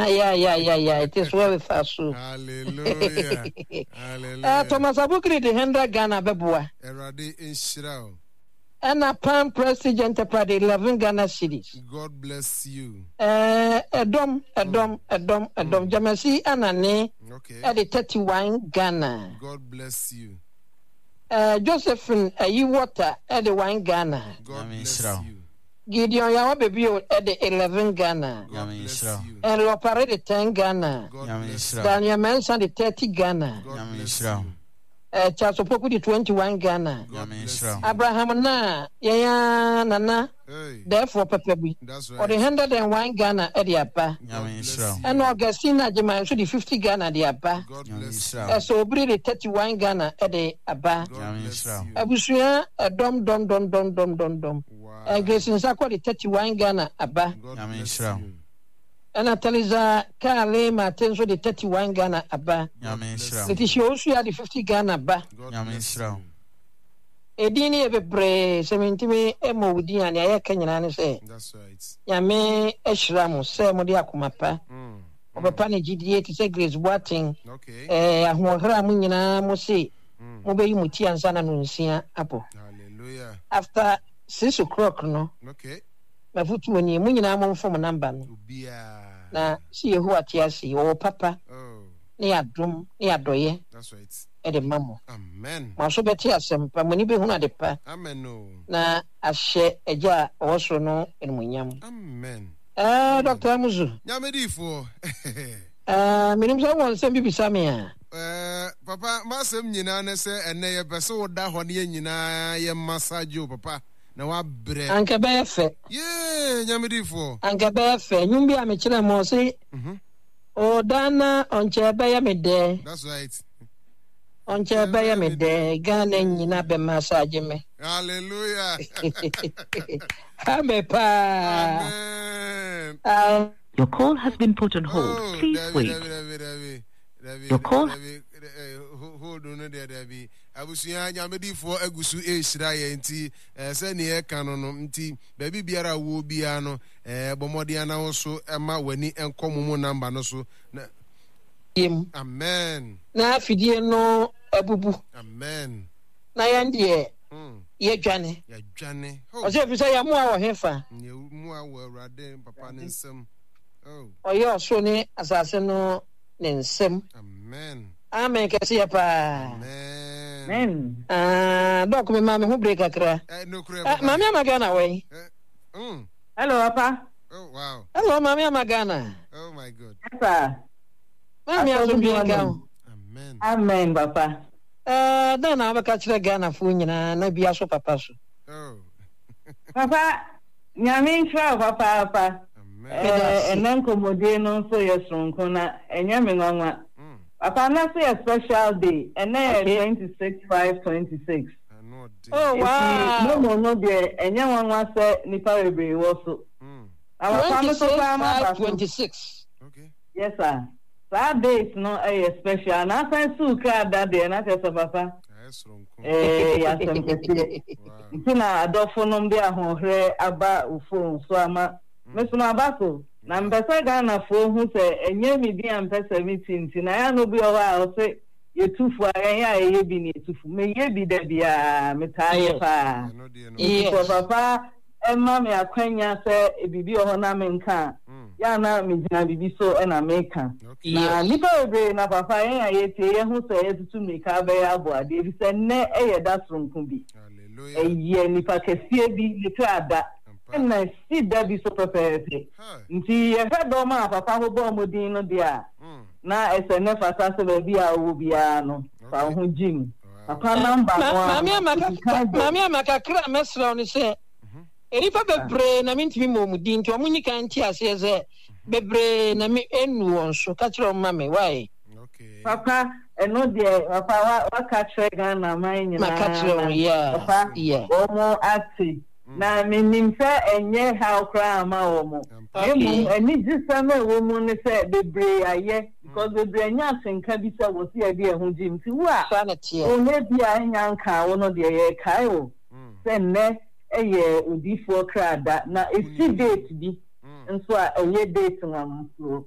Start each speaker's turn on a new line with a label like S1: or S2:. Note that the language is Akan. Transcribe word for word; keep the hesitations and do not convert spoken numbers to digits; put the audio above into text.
S1: yeah, yeah, yeah, yeah. It is well with us.
S2: Hallelujah. Hallelujah.
S1: Uh, Thomas Abukri the Hendra Ghana Bebua.
S2: Erade Inshirao.
S1: And a Pan Prestige Enterprise eleven Ghana cities.
S2: God bless you.
S1: Uh, a dom, a dom, a dom, a dom. Jamasi Anane.
S2: Okay.
S1: At the thirty-one Ghana.
S2: God bless you.
S1: Uh, Josephine, a you water at the one Ghana.
S2: God bless you.
S1: Gideon Yawa baby at the eleven Ghana.
S2: God bless you.
S1: And Lopare the ten Ghana.
S2: God bless you.
S1: Daniel Manson the thirty Ghana.
S2: God bless you.
S1: Uh, Charles Opoku the twenty-one Ghana.
S2: God bless you.
S1: Abraham na ya nana.
S2: Hey.
S1: Therefore Pepebi.
S2: That's right.
S1: Or the one hundred and one Ghana at the Apa. And Augustina Jema so the fifty Ghana at the Apa.
S2: God bless you.
S1: Uh, so bring the thirty-one Ghana at the Apa.
S2: God bless you.
S1: Abusuya a dom dom dom dom dom dom dom. And Grace Nsakwa the thirty-one Ghana Aba.
S2: God bless you.
S1: And Ataliza Kale Martinso the thirty-one Ghana Aba. Letitia also had the fifty Ghana Aba.
S2: God bless you.
S1: Edini ebebre sementime emo wudi ani aye kanyana say.
S2: That's right.
S1: Yame eshramu say mo de akomapa.
S2: Mm.
S1: Obapa ne gidie ti say Grace Boating.
S2: Okay.
S1: Eh ahohra mu nyina mo say mo be yi muti ansa na no nsia apo.
S2: Hallelujah.
S1: After six o'clock no.
S2: Okay.
S1: Mafutu oni mu nyina mo mfom number no.
S2: Ubia.
S1: Na si yehu atiasi o papa.
S2: Oh.
S1: Ne adom, ne adoye.
S2: That's right.
S1: E de mamo.
S2: Amen.
S1: Ma so beti asempa moni be hu ade pa.
S2: Amen no.
S1: Na ahye eja oso no enmunyam.
S2: Amen.
S1: Eh Doctor Amuzu.
S2: Nyamedifo.
S1: Eh minim so won sem bibisa me a.
S2: Eh papa masem nyina na se ene ye pese wo da ho ne nyina ye massage papa. Na wa bre
S1: Anka be fe.
S2: Yeah, nyamedifo.
S1: Anka be fe. Nyum bi a me kire mo se. Mhm. O dana onche be ya me de.
S2: That's right.
S1: Onche be ya me de. Gana nyina be massage me.
S2: Hallelujah.
S1: Amen.
S2: Amen.
S1: Uh,
S3: Your call has been put on hold.
S2: Oh,
S3: Please
S2: David,
S3: wait.
S2: David, David, David, David,
S3: Your call.
S2: David, uh, hold on there, David. Abusuya nyamedi for egusu e shira ye nti eh se ne e kan no nti baby biara wo bia no eh bomodi ana wo so ema wani enkomumu number no so na amen
S1: na afidie no abubu
S2: amen
S1: na yandie
S2: mm
S1: ye dwane
S2: ye dwane
S1: o se bisa ya mu a wo hefa
S2: ye mu a wo awrade papa ne nsem oh
S1: o ye oso ni asase no ne nsem
S2: amen
S1: amen ke se pa
S2: amen
S1: amen ah dok me ma me hu break akra
S2: eh no kure
S1: mami amagana we
S2: mm
S1: hello papa
S2: oh wow
S1: hello mami amagana
S2: oh my god
S1: papa mami azumbianga
S2: amen
S1: amen papa eh dan na baka kire Ghana fu nyina na bia so papa so
S2: oh
S1: papa nyame ntra papa papa eh enan komodie no so yesronko na enyame nwanwa papa na say a special day and then twenty-six five twenty-six oh wow no no no there enya nwanwa say nipa ebe wo so our family so papa twenty-six
S2: okay
S1: yes sir that date no a special na say su ka that day na say papa eh ya sempe ntina adofo no mbe ahohre aba ufo so ama mesuma abaso na mpesa Ghana fo hu se enye midi ampe seventeen ti na ya no bi owa o se yetufu ayen ya ye bi ni yetufu me ye bi da bia metaye pa e papa emma me akwanya se ebibi o na me nka ya na me gina bibi so e na me ka na nipa ebe na papa yen ya ye tie ye hu se yetutu me ka be ya bo ade bi se ne e ye da sonko bi hallelujah e ye nipa kesie bi ni ada na si da bi so pepepe nti ye fa do ma papa ho bo modin no dia na ese ne fata se ba bia wo bia no fa ho jim papa number one mami amaka mami amaka kra mesra oni se eri fa bebre na minti mi mo modin nti omunyi kan ti ase ze bebre na mi enu won so ka kira mama why okay papa eno dia papa wa wa ka kira Ghana man nyina ka kira yeah papa yeah omo ati na minimfa enye how cry ma womo emu eni gisame womo ne se bebre aye because bebre anya senka bi se wo se ade ehun jim ti wa o ne bia anya nka wo no de ye kai wo se ne eye odifo krada na esi date bi nso a eye date ngam so